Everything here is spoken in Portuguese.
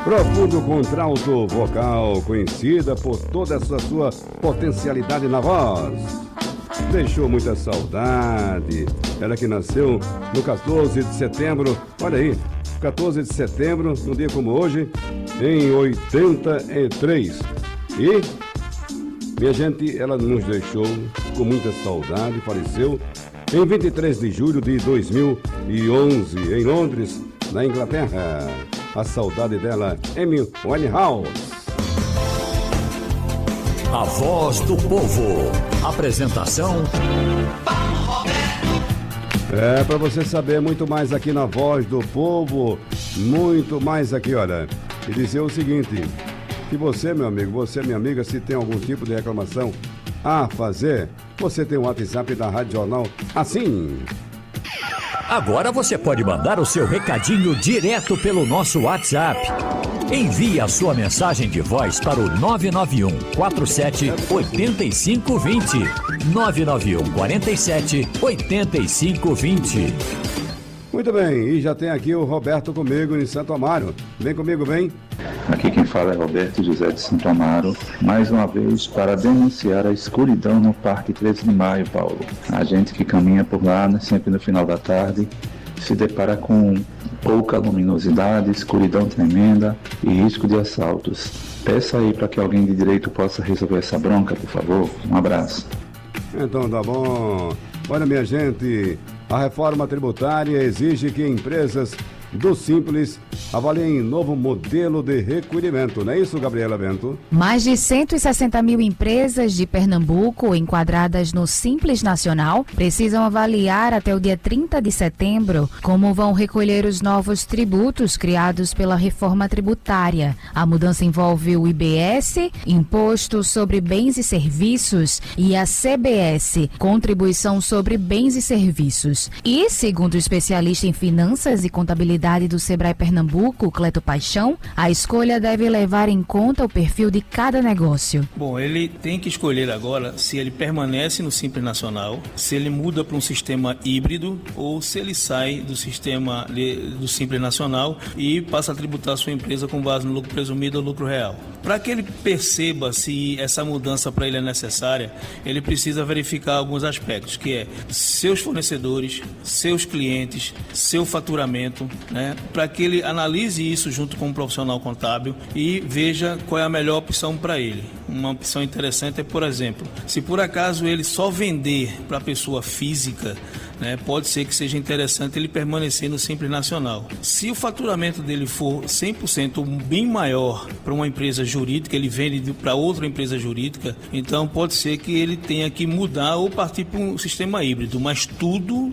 Profundo contralto vocal, conhecida por toda essa sua potencialidade na voz. Deixou muita saudade. Ela que nasceu no 14 de setembro, olha aí, 14 de setembro, num dia como hoje, em 83. E, minha gente, ela nos deixou com muita saudade, faleceu em 23 de julho de 2011, em Londres, na Inglaterra. A saudade dela, Amy Winehouse. A Voz do Povo. Apresentação Para você saber muito mais aqui na Voz do Povo, muito mais aqui, olha, e dizer o seguinte, que você, meu amigo, você, minha amiga, se tem algum tipo de reclamação a fazer, você tem o WhatsApp da Rádio Jornal assim. Agora você pode mandar o seu recadinho direto pelo nosso WhatsApp. Envie a sua mensagem de voz para o 991 47 8520. 991 47 8520. Muito bem, e já tem aqui o Roberto comigo em Santo Amaro. Vem comigo, vem. Aqui quem fala é Roberto José de Santo Amaro, mais uma vez para denunciar a escuridão no Parque 13 de Maio, Paulo. A gente que caminha por lá, né, sempre no final da tarde, se depara com pouca luminosidade, escuridão tremenda e risco de assaltos. Peça aí para que alguém de direito possa resolver essa bronca, por favor. Um abraço. Então tá bom. Olha, minha gente, a reforma tributária exige que empresas do Simples avaliem novo modelo de recolhimento, não é isso, Gabriela Bento? Mais de 160 mil empresas de Pernambuco enquadradas no Simples Nacional precisam avaliar até o dia 30 de setembro como vão recolher os novos tributos criados pela reforma tributária. A mudança envolve o IBS, Imposto sobre Bens e Serviços, e a CBS, Contribuição sobre Bens e Serviços. E, segundo o especialista em Finanças e Contabilidade do Sebrae Pernambuco, Cleto Paixão, a escolha deve levar em conta o perfil de cada negócio. Bom, ele tem que escolher agora se ele permanece no Simples Nacional, se ele muda para um sistema híbrido ou se ele sai do sistema do Simples Nacional e passa a tributar a sua empresa com base no lucro presumido ou lucro real. Para que ele perceba se essa mudança para ele é necessária, ele precisa verificar alguns aspectos, que é seus fornecedores, seus clientes, seu faturamento, né, para que ele analise isso junto com um profissional contábil e veja qual é a melhor opção para ele. Uma opção interessante é, por exemplo, se por acaso ele só vender para a pessoa física, né, pode ser que seja interessante ele permanecer no Simples Nacional. Se o faturamento dele for 100% bem maior para uma empresa jurídica, ele vende para outra empresa jurídica, então pode ser que ele tenha que mudar ou partir para um sistema híbrido, mas tudo